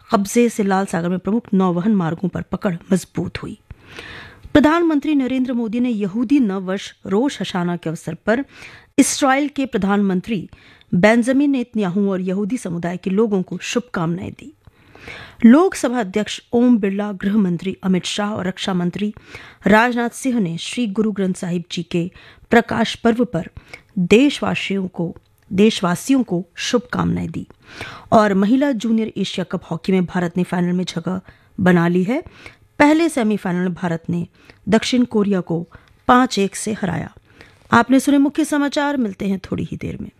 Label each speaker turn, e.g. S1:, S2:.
S1: कब्जे से लाल सागर में प्रमुख नौवहन मार्गों पर पकड़ मजबूत हुई। प्रधानमंत्री नरेंद्र मोदी ने यहूदी नव वर्ष रोश हशाना के अवसर पर इस्राएल के प्रधानमंत्री बेंजामिन नेतन्याहू और यहूदी समुदाय के लोगों को शुभकामनाएं दी। लोकसभा अध्यक्ष ओम बिरला, गृह मंत्री अमित शाह और रक्षा मंत्री राजनाथ सिंह ने श्री गुरु ग्रंथ साहिब जी के प्रकाश पर्व पर देशवासियों को शुभकामनाएं दी। और महिला जूनियर एशिया कप हॉकी में भारत ने फाइनल में जगह बना ली है। पहले सेमीफाइनल में भारत ने दक्षिण कोरिया को 5-1 से हराया। आपने सुने मुख्य समाचार, मिलते हैं थोड़ी ही देर में।